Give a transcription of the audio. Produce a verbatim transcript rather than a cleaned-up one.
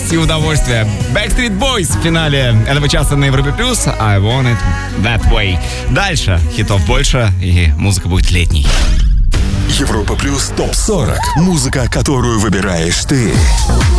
радость и удовольствие. Backstreet Boys в финале этого часа на Европе Плюс. I want it that way. Дальше хитов больше, и музыка будет летней. Европа Плюс топ сорок. Музыка, которую выбираешь ты.